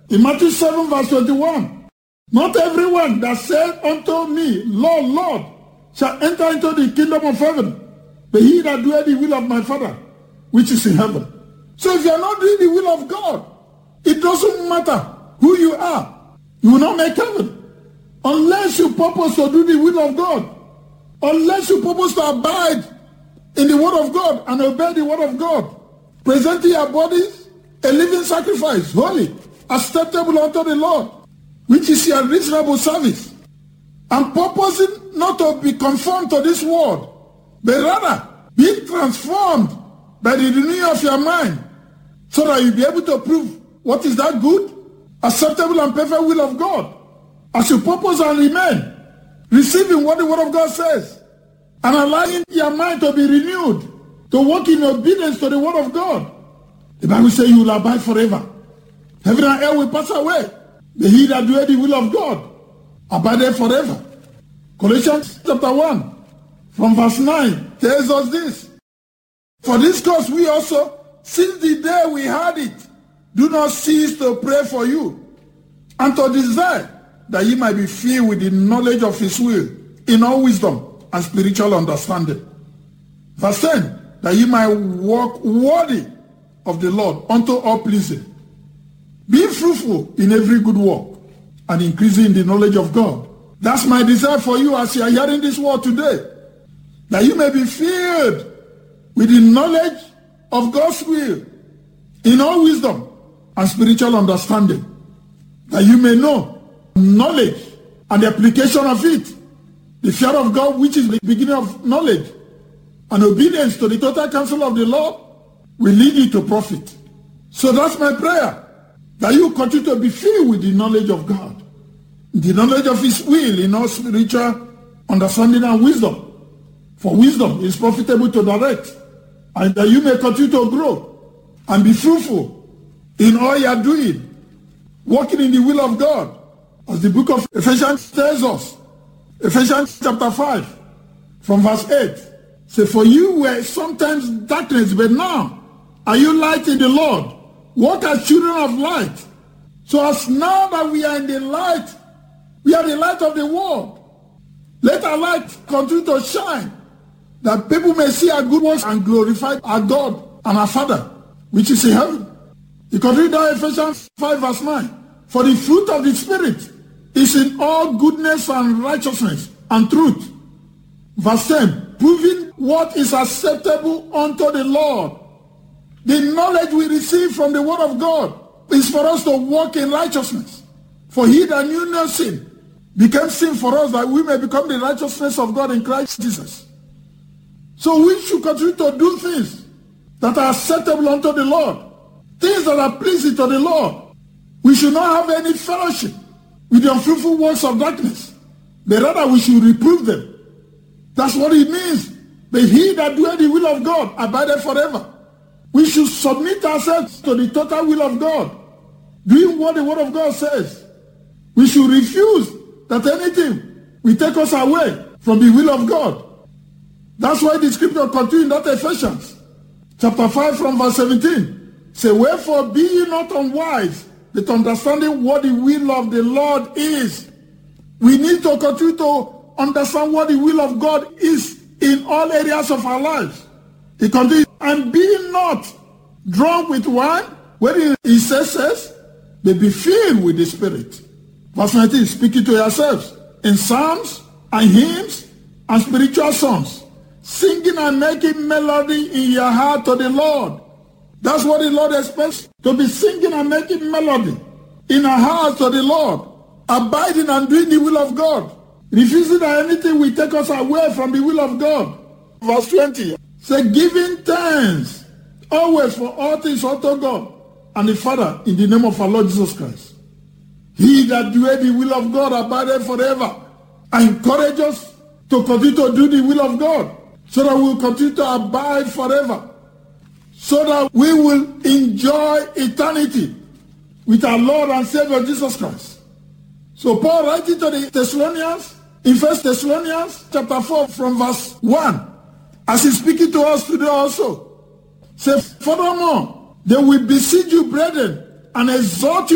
In Matthew 7 verse 21, not everyone that said unto me, Lord, Lord, shall enter into the kingdom of heaven, but he that doeth the will of my Father, which is in heaven. So if you are not doing the will of God, it doesn't matter who you are. You will not make heaven. Unless you purpose to do the will of God. Unless you purpose to abide in the word of God and obey the word of God. Presenting your bodies a living sacrifice, holy, acceptable unto the Lord, which is your reasonable service. And purposing not to be conformed to this world, but rather be transformed by the renewing of your mind, so that you'll be able to prove what is that good, acceptable and perfect will of God. As you purpose and remain, receiving what the word of God says, and allowing your mind to be renewed, to walk in obedience to the word of God. The Bible says you will abide forever. Heaven and earth will pass away, but he that doeth the will of God abideth forever. Colossians chapter 1 from verse 9 tells us this. For this cause we also, since the day we heard it, do not cease to pray for you, and to desire that ye might be filled with the knowledge of his will, in all wisdom and spiritual understanding. Verse 10, that ye might walk worthy of the Lord unto all pleasing, being fruitful in every good work, and increasing in the knowledge of God. That's my desire for you as you are hearing this word today, that you may be filled with the knowledge of God's will, in all wisdom and spiritual understanding, that you may know knowledge and the application of it, the fear of God, which is the beginning of knowledge, and obedience to the total counsel of the Lord will lead you to profit. So that's my prayer, that you continue to be filled with the knowledge of God, the knowledge of his will in all spiritual understanding and wisdom. For wisdom is profitable to direct, and that you may continue to grow and be fruitful in all you are doing, walking in the will of God. As the book of Ephesians tells us, Ephesians chapter 5, from verse 8, say, for you were sometimes darkness, but now are you light in the Lord. Walk as children of light. So as now that we are in the light, we are the light of the world. Let our light continue to shine, that people may see our good works and glorify our God and our Father, which is in heaven. You can read down Ephesians 5 verse 9. For the fruit of the Spirit is in all goodness and righteousness and truth. Verse 10, proving what is acceptable unto the Lord. The knowledge we receive from the word of God is for us to walk in righteousness. For he that knew no sin became sin for us, that we may become the righteousness of God in Christ Jesus. So we should continue to do things that are acceptable unto the Lord, things that are pleasing to the Lord. We should not have any fellowship with the unfruitful works of darkness, but rather we should reprove them. That's what it means. But he that doeth the will of God abideth forever. We should submit ourselves to the total will of God, doing what the word of God says. We should refuse that anything will take us away from the will of God. That's why the scripture continues in that Ephesians chapter 5 from verse 17. Say, wherefore be ye not unwise, but understanding what the will of the Lord is. We need to continue to understand what the will of God is in all areas of our lives. He continues, and be not drunk with wine, where he says, but be filled with the Spirit. Verse 19, speaking to yourselves in psalms and hymns and spiritual songs, singing and making melody in your heart to the Lord. That's what the Lord expects, to be singing and making melody in our hearts to the Lord, abiding and doing the will of God, refusing that anything will take us away from the will of God. Verse 20, say, giving thanks always for all things unto God and the Father in the name of our Lord Jesus Christ. He that doeth the will of God abideth forever. I encourage us to continue to do the will of God, so that we will continue to abide forever, so that we will enjoy eternity with our Lord and Savior Jesus Christ. So Paul writing to the Thessalonians, in 1 Thessalonians chapter 4 from verse 1, as he's speaking to us today also, say, furthermore, they will beseech you, brethren, and exhort you